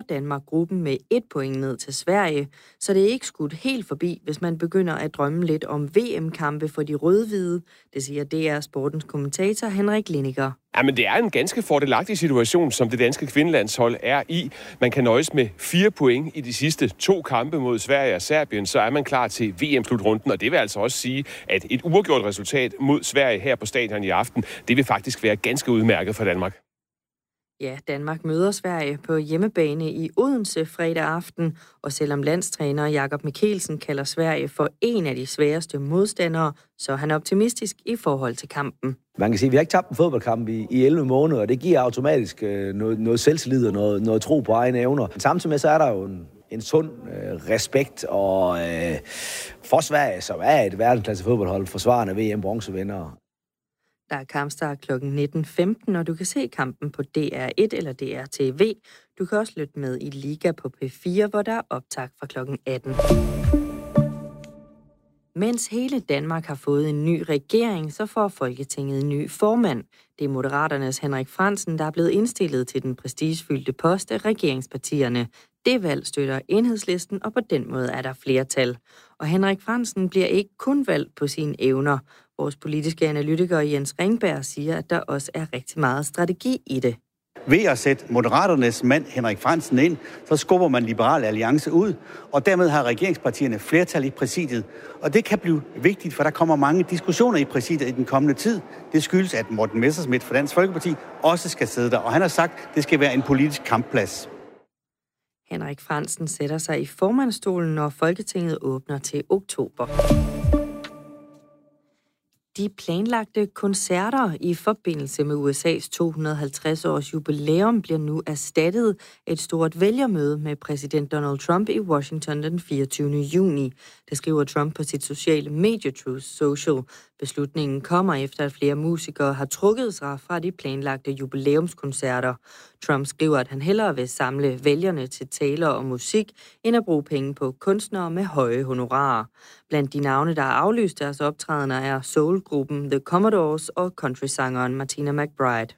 Danmark gruppen med 1 point ned til Sverige, så det er ikke skudt helt forbi, hvis man begynder at drømme lidt om VM-kampe for de rød-hvide. Det siger DR Sportens kommentator Henrik Linniger. Ja, men det er en ganske fordelagtig situation, som det danske kvindelandshold er i. Man kan nøjes med 4 point i de sidste 2 kampe mod Sverige og Serbien, så er man klar til VM-slutrunden, og det vil altså også sige, at et uafgjort resultat mod Sverige her på stadion i aften, det vil faktisk være ganske udmærket for Danmark. Ja, Danmark møder Sverige på hjemmebane i Odense fredag aften, og selvom landstræner Jakob Mikkelsen kalder Sverige for en af de sværeste modstandere, så er han optimistisk i forhold til kampen. Man kan sige, at vi har ikke tabt en fodboldkamp i 11 måneder, og det giver automatisk noget selvtillid og noget tro på egne evner. Samtidig med, så er der jo en sund respekt og for Sverige, som er et verdensklasse fodboldhold, forsvarende VM-bronzevindere. Der er kampstart kl. 19.15, og du kan se kampen på DR1 eller DR-TV. Du kan også lytte med i Liga på P4, hvor der er optag fra kl. 18. Mens hele Danmark har fået en ny regering, så får Folketinget en ny formand. Det er Moderaternes Henrik Frandsen, der er blevet indstillet til den prestigefyldte post af regeringspartierne. Det valg støtter Enhedslisten, og på den måde er der flertal. Og Henrik Frandsen bliver ikke kun valgt på sine evner. Vores politiske analytiker Jens Ringberg siger, at der også er rigtig meget strategi i det. Ved at sætte Moderaternes mand Henrik Frandsen ind, så skubber man Liberal Alliance ud, og dermed har regeringspartierne flertal i præsidiet. Og det kan blive vigtigt, for der kommer mange diskussioner i præsidiet i den kommende tid. Det skyldes, at Morten Messerschmidt fra Dansk Folkeparti også skal sidde der, og han har sagt, at det skal være en politisk kampplads. Henrik Frandsen sætter sig i formandsstolen, når Folketinget åbner til oktober. De planlagte koncerter i forbindelse med USA's 250-års jubilæum bliver nu erstattet af et stort vælgermøde med præsident Donald Trump i Washington den 24. juni. Det skriver Trump på sit sociale medie Truth Social. Beslutningen kommer efter, at flere musikere har trukket sig fra de planlagte jubilæumskoncerter. Trump skriver, at han hellere vil samle vælgerne til taler og musik, end at bruge penge på kunstnere med høje honorarer. Blandt de navne, der har aflyst deres optrædener, er soulgruppen The Commodores og countrysangeren Martina McBride.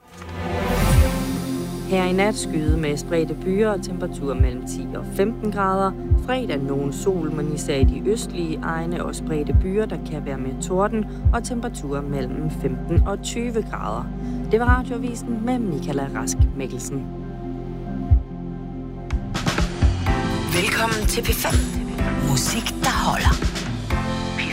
Her i nat skyde med spredte byer og temperatur mellem 10 og 15 grader. Fredag nogen sol, men især i de østlige egne og spredte byer, der kan være med torden og temperaturer mellem 15 og 20 grader. Det var Radioavisen med Michaela Rask Mikkelsen. Velkommen til P5. Musik, der holder.